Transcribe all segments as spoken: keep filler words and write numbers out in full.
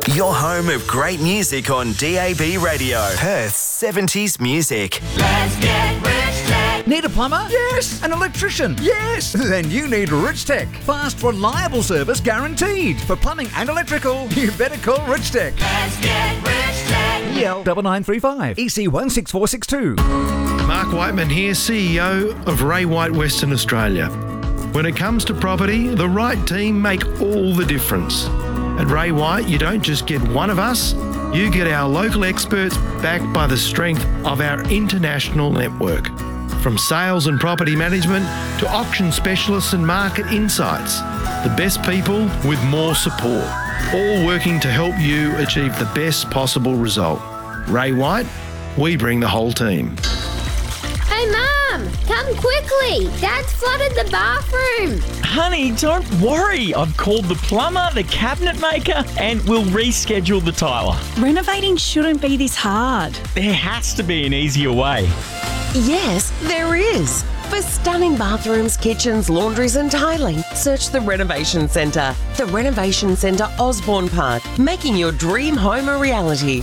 Your home of great music on D A B Radio. Perth's seventies music. Let's get Rich Tech. Need a plumber? Yes. An electrician? Yes. Then you need Rich Tech. Fast, reliable service guaranteed. For plumbing and electrical, you better call Rich Tech. Let's get Rich Tech. E L nine nine three five, E C one six four six two. Mark Whiteman here, C E O of Ray White Western Australia. When it comes to property, the right team make all the difference. At Ray White, you don't just get one of us, you get our local experts backed by the strength of our international network. From sales and property management to auction specialists and market insights, the best people with more support, all working to help you achieve the best possible result. Ray White, we bring the whole team. Hey, Mum, come quickly. Dad's flooded the bathroom. Honey, don't worry. I've called the plumber, the cabinet maker, and we'll reschedule the tiler. Renovating shouldn't be this hard. There has to be an easier way. Yes, there is. For stunning bathrooms, kitchens, laundries and tiling, search the Renovation Centre. The Renovation Centre Osborne Park, making your dream home a reality.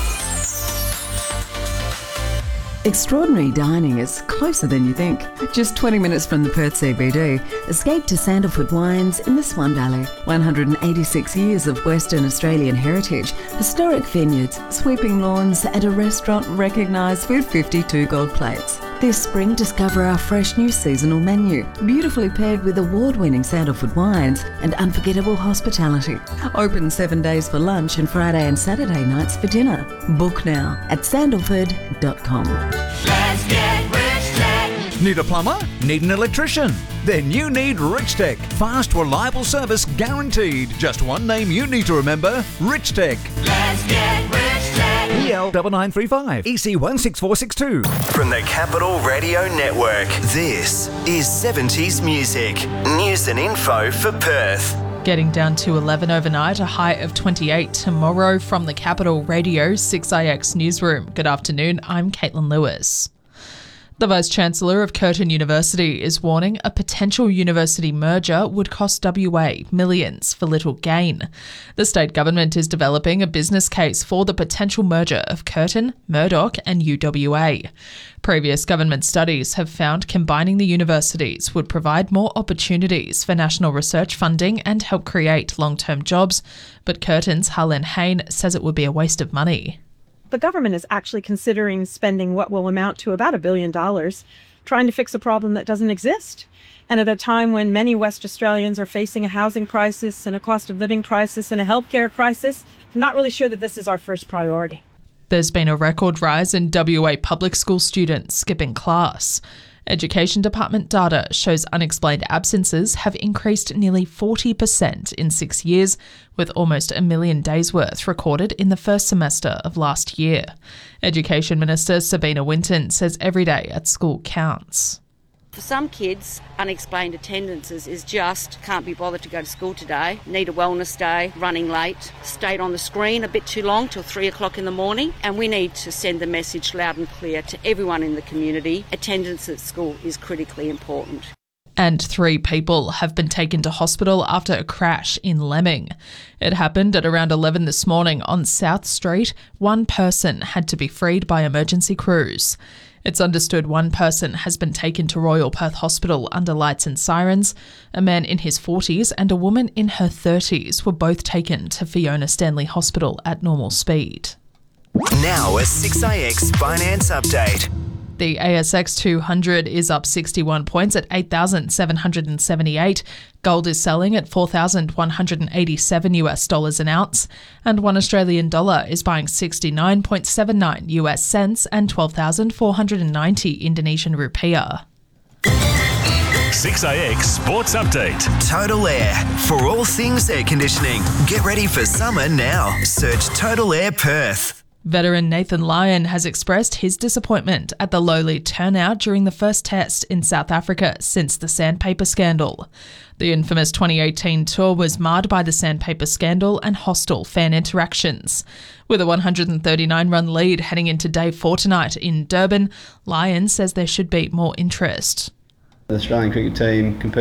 Extraordinary dining is closer than you think. Just twenty minutes from the Perth C B D, escape to Sandalwood Wines in the Swan Valley. one hundred eighty-six years of Western Australian heritage, historic vineyards, sweeping lawns and a restaurant recognised with fifty-two gold plates. This spring, discover our fresh new seasonal menu, beautifully paired with award-winning Sandalwood wines and unforgettable hospitality. Open seven days for lunch and Friday and Saturday nights for dinner. Book now at sandalwood dot com. Let's get Rich Tech. Need a plumber? Need an electrician? Then you need Rich Tech. Fast, reliable service guaranteed. Just one name you need to remember, Rich Tech. Let's get Rich Tech. E L nine nine three five, E C one six four six two. From the Capital Radio Network, this is seventies music. News and info for Perth. Getting down to eleven overnight, a high of twenty-eight tomorrow from the Capital Radio six I X newsroom. Good afternoon, I'm Caitlin Lewis. The Vice-Chancellor of Curtin University is warning a potential university merger would cost W A millions for little gain. The state government is developing a business case for the potential merger of Curtin, Murdoch and U W A. Previous government studies have found combining the universities would provide more opportunities for national research funding and help create long-term jobs, but Curtin's Harlan Hain says it would be a waste of money. The government is actually considering spending what will amount to about a billion dollars trying to fix a problem that doesn't exist. And at a time when many West Australians are facing a housing crisis and a cost of living crisis and a healthcare crisis, I'm not really sure that this is our first priority. There's been a record rise in W A public school students skipping class. Education Department data shows unexplained absences have increased nearly forty percent in six years, with almost a million days' worth recorded in the first semester of last year. Education Minister Sabina Winton says every day at school counts. For some kids, unexplained attendances is just can't be bothered to go to school today, need a wellness day, running late, stayed on the screen a bit too long till three o'clock in the morning, and we need to send the message loud and clear to everyone in the community. Attendance at school is critically important. And three people have been taken to hospital after a crash in Lemming. It happened at around eleven this morning on South Street. One person had to be freed by emergency crews. It's understood one person has been taken to Royal Perth Hospital under lights and sirens. A man in his forties and a woman in her thirties were both taken to Fiona Stanley Hospital at normal speed. Now a six I X finance update. The A S X two hundred is up sixty-one points at eight thousand seven hundred seventy-eight. Gold is selling at four thousand one hundred eighty-seven US dollars an ounce, and one Australian dollar is buying sixty-nine point seven nine US cents and twelve thousand four hundred ninety Indonesian rupiah. six I X Sports Update. Total Air. For all things air conditioning, get ready for summer now. Search Total Air Perth. Veteran Nathan Lyon has expressed his disappointment at the lowly turnout during the first test in South Africa since the sandpaper scandal. The infamous twenty eighteen tour was marred by the sandpaper scandal and hostile fan interactions. With a one hundred thirty-nine run lead heading into day four tonight in Durban, Lyon says there should be more interest. The Australian cricket team competed